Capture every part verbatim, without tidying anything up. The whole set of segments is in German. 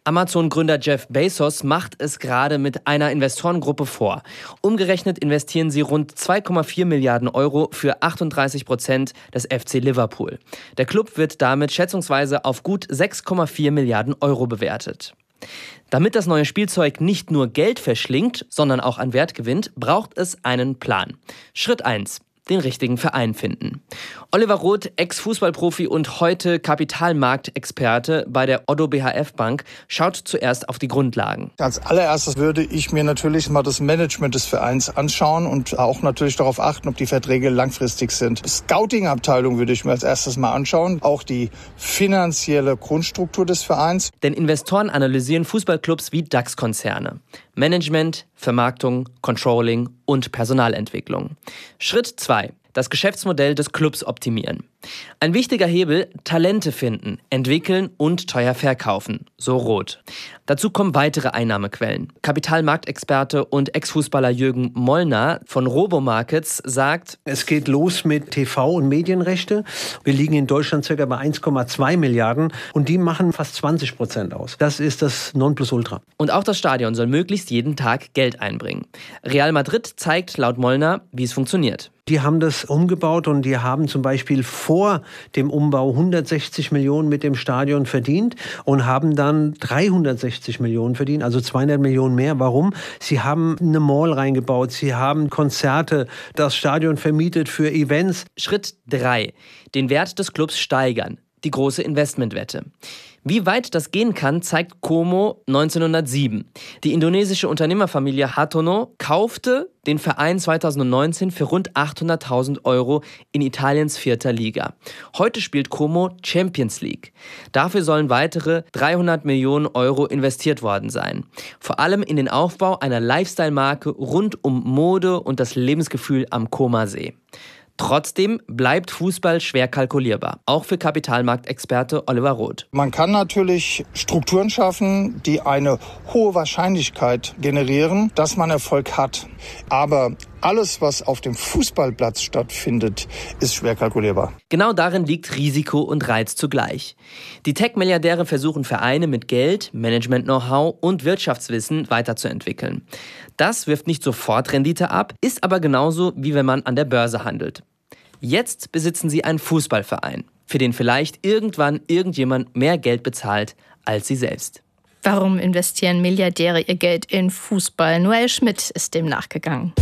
Amazon-Gründer Jeff Bezos macht es gerade mit einer Investorengruppe vor. Umgerechnet investieren sie rund zwei Komma vier Milliarden Euro für achtunddreißig Prozent des F C Liverpool. Der Club wird damit schätzungsweise auf gut sechs Komma vier Milliarden Euro bewertet. Damit das neue Spielzeug nicht nur Geld verschlingt, sondern auch an Wert gewinnt, braucht es einen Plan. Schritt eins. Den richtigen Verein finden. Oliver Roth, Ex-Fußballprofi und heute Kapitalmarktexperte bei der Oddo B H F Bank, schaut zuerst auf die Grundlagen. Als allererstes würde ich mir natürlich mal das Management des Vereins anschauen und auch natürlich darauf achten, ob die Verträge langfristig sind. Scouting-Abteilung würde ich mir als erstes mal anschauen, auch die finanzielle Grundstruktur des Vereins. Denn Investoren analysieren Fußballclubs wie DAX-Konzerne. Management, Vermarktung, Controlling und Personalentwicklung. Schritt zwei. Das Geschäftsmodell des Clubs optimieren. Ein wichtiger Hebel: Talente finden, entwickeln und teuer verkaufen, so Roth. Dazu kommen weitere Einnahmequellen. Kapitalmarktexperte und Ex-Fußballer Jürgen Mollner von Robo-Markets sagt: Es geht los mit T V- und Medienrechte. Wir liegen in Deutschland ca. bei eins Komma zwei Milliarden und die machen fast zwanzig Prozent aus. Das ist das Nonplusultra. Und auch das Stadion soll möglichst jeden Tag Geld einbringen. Real Madrid zeigt laut Mollner, wie es funktioniert. Die haben das umgebaut und die haben zum Beispiel vor dem Umbau hundertsechzig Millionen mit dem Stadion verdient und haben dann dreihundertsechzig Millionen verdient, also zweihundert Millionen mehr. Warum? Sie haben eine Mall reingebaut, sie haben Konzerte, das Stadion vermietet für Events. Schritt drei. Den Wert des Clubs steigern. Die große Investmentwette. Wie weit das gehen kann, zeigt Como neunzehnhundertsieben. Die indonesische Unternehmerfamilie Hartono kaufte den Verein zweitausendneunzehn für rund achthunderttausend Euro in Italiens vierter Liga. Heute spielt Como Champions League. Dafür sollen weitere dreihundert Millionen Euro investiert worden sein. Vor allem in den Aufbau einer Lifestyle-Marke rund um Mode und das Lebensgefühl am Comer-See. Trotzdem bleibt Fußball schwer kalkulierbar, auch für Kapitalmarktexperte Oliver Roth. Man kann natürlich Strukturen schaffen, die eine hohe Wahrscheinlichkeit generieren, dass man Erfolg hat. Aber alles, was auf dem Fußballplatz stattfindet, ist schwer kalkulierbar. Genau darin liegt Risiko und Reiz zugleich. Die Tech-Milliardäre versuchen Vereine mit Geld, Management-Know-how und Wirtschaftswissen weiterzuentwickeln. Das wirft nicht sofort Rendite ab, ist aber genauso, wie wenn man an der Börse handelt. Jetzt besitzen sie einen Fußballverein, für den vielleicht irgendwann irgendjemand mehr Geld bezahlt als sie selbst. Warum investieren Milliardäre ihr Geld in Fußball? Noel Schmidt ist dem nachgegangen.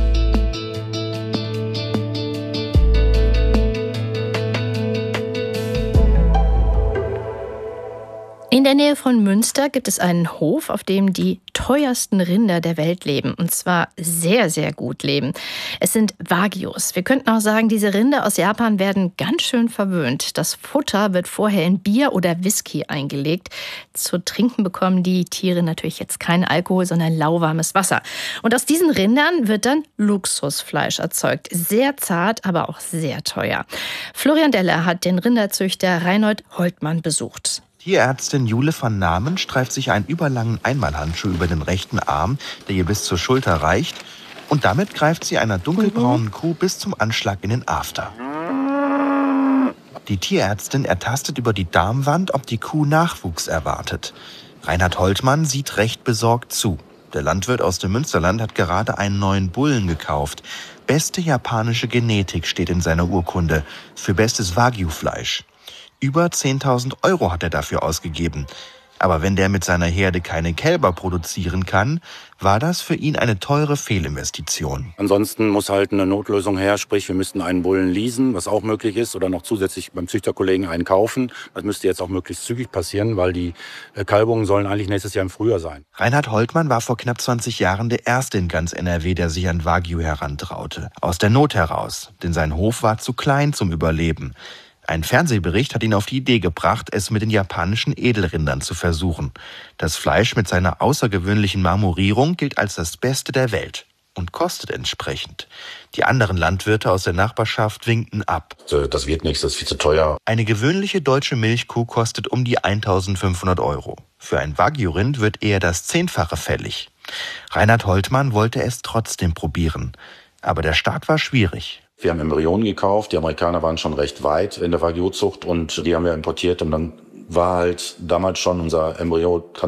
In der Nähe von Münster gibt es einen Hof, auf dem die teuersten Rinder der Welt leben. Und zwar sehr, sehr gut leben. Es sind Wagyus. Wir könnten auch sagen, diese Rinder aus Japan werden ganz schön verwöhnt. Das Futter wird vorher in Bier oder Whisky eingelegt. Zu trinken bekommen die Tiere natürlich jetzt keinen Alkohol, sondern lauwarmes Wasser. Und aus diesen Rindern wird dann Luxusfleisch erzeugt. Sehr zart, aber auch sehr teuer. Florian Deller hat den Rinderzüchter Reinhold Holtmann besucht. Tierärztin Jule van Namen streift sich einen überlangen Einmalhandschuh über den rechten Arm, der ihr bis zur Schulter reicht, und damit greift sie einer dunkelbraunen Kuh bis zum Anschlag in den After. Die Tierärztin ertastet über die Darmwand, ob die Kuh Nachwuchs erwartet. Reinhard Holtmann sieht recht besorgt zu. Der Landwirt aus dem Münsterland hat gerade einen neuen Bullen gekauft. Beste japanische Genetik steht in seiner Urkunde für bestes Wagyu-Fleisch. Über zehntausend Euro hat er dafür ausgegeben. Aber wenn der mit seiner Herde keine Kälber produzieren kann, war das für ihn eine teure Fehlinvestition. Ansonsten muss halt eine Notlösung her, sprich wir müssten einen Bullen leasen, was auch möglich ist, oder noch zusätzlich beim Züchterkollegen einen kaufen. Das müsste jetzt auch möglichst zügig passieren, weil die Kalbungen sollen eigentlich nächstes Jahr im Frühjahr sein. Reinhard Holtmann war vor knapp zwanzig Jahren der Erste in ganz N R W, der sich an Wagyu herantraute. Aus der Not heraus, denn sein Hof war zu klein zum Überleben. Ein Fernsehbericht hat ihn auf die Idee gebracht, es mit den japanischen Edelrindern zu versuchen. Das Fleisch mit seiner außergewöhnlichen Marmorierung gilt als das Beste der Welt und kostet entsprechend. Die anderen Landwirte aus der Nachbarschaft winkten ab. Das wird nichts, das ist viel zu teuer. Eine gewöhnliche deutsche Milchkuh kostet um die eintausendfünfhundert Euro. Für ein Wagyu-Rind wird eher das Zehnfache fällig. Reinhard Holtmann wollte es trotzdem probieren. Aber der Start war schwierig. Wir haben Embryonen gekauft, die Amerikaner waren schon recht weit in der Wagyu-Zucht und die haben wir importiert und dann war halt damals schon unser Embryo